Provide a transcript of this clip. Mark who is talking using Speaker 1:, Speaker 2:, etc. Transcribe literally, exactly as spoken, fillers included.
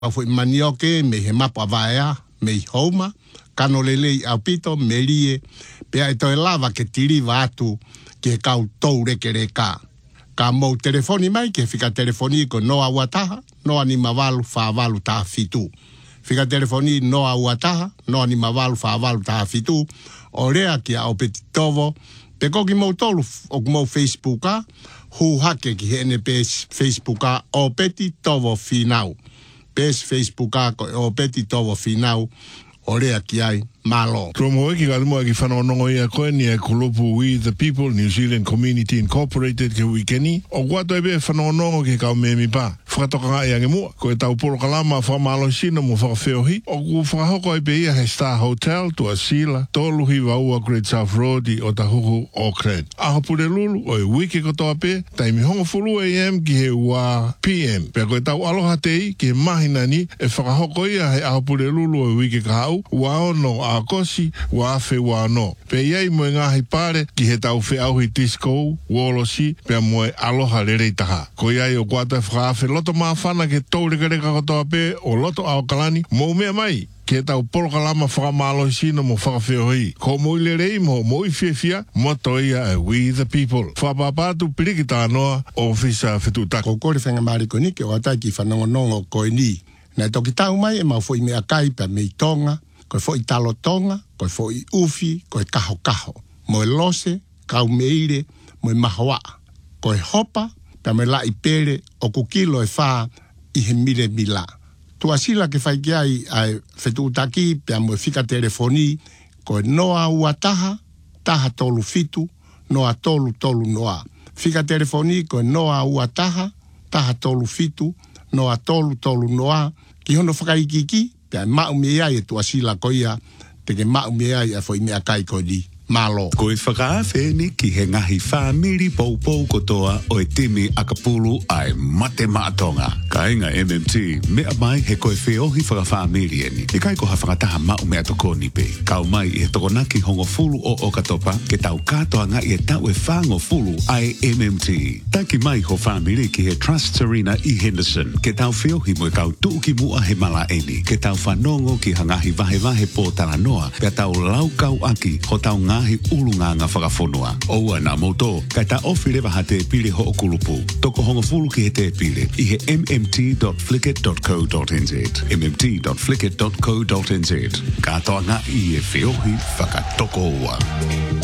Speaker 1: Foi manioke me he mapa vaea me homa kano lele au pito me lie pe ai to lava ke tiri vatu ke kau toure ke reka ka mo telefoni mai ke fika telefoni ko no awataha no anima valu fa valu ta fitu fika telefoni no awataha no anima valu fa valu ta fitu orea ki au petitovo pe ko ki mo tolu o mo facebooka hu hake ki hene pe facebooka o petitovo finau pes facebooka o petitovo finau orea ki ai malo.
Speaker 2: Tromo ki galmo ki whanonongo ia koe ni e kolopu We the People New Zealand Community Incorporated ke wikeni o guato ebe whanonongo ki kau me mi pa whakatoka nga ia nge mua ko e tau poro kalama whamalo sino mo whakawheohi o ku whakahoko ebe ia he Star Hotel to Asila toluhi waua Great South Road o tahuhu Auckland aho pure lulu o e wiki kotoa pe taimi hongo fulu A M ki he ua P M pe ko e tau aloha tei ki he mahina ni e whakahoko ia he aho pure lulu o e wiki kahau wao no a kosi wa afe wa no. Pe iei moe ngahi pare ki he tau whi auhi disco, wolosi, pe moe aloha rerei taha. Ko iei o guata whaafe loto maa whana ke taurekareka kotoa pe o loto ao kalani, mo mea mai. Ke tau porokalama whakamalo sino mo whakawheohi. Ko mo ilerei mo mo i whiawhia, mo toia e We the People. Whapapatu pirikita anoa o fisa whetutaka.
Speaker 1: Ko kore whenga mariko ni ke o atai ki whanongonongo koe ni. Nei toki tau mai e mau fwoi mea kai pe mei tonga, koe fwoi talo tonga, koe fwoi ufi, koe kaho kaho. Moe lose, kau meire, moe mahoa. Koe hopa, pe me lai pere, o kukilo e wha i he mire mila. Tua sila ke whai ki ai ai whetutaki, pe moe whika telefoni, koe noa ua taha, taha tolu fitu, noa tolu tolu noa. Whika telefoni, koe noa ua taha, taha tolu fitu, noa tolu tolu noa, ki hono whakaikiki, pia mau mea e tua sila koia, te ke mau mea e fwoi mea kai ko di malo.
Speaker 3: Ko e whakaafe ni ki he ngahi whamiri poupou kotoa o e timi akapulu ai mate maatonga. Ka inga M M T, mea mai he koe whiohi whakawhamiri eni. I kai ko ha whakataha mau mea toko ni pe. Kau mai i he tokonaki hongo fulu o Okatopa, ke tau katoa nga i e tau e whango fulu ai M M T. Taki mai ho whamiri ki he Trust Serena i Henderson, ke tau whiohi mo e kau tuuki mua he mala eni. Ke tau whanongo ki hangahi vahe vahe po taranoa, pe tau laukau aki ho tau ngā he ulunga nga whakafonua. Oua na moto, kai ta ofi rewa ha te pile ho o kulupu. Toko hongo fulu ki he te pile, i he m m t dot flickr dot co dot n z. m m t dot flickr dot co dot n z. Katoa nga i e whiohi whakatoko ua.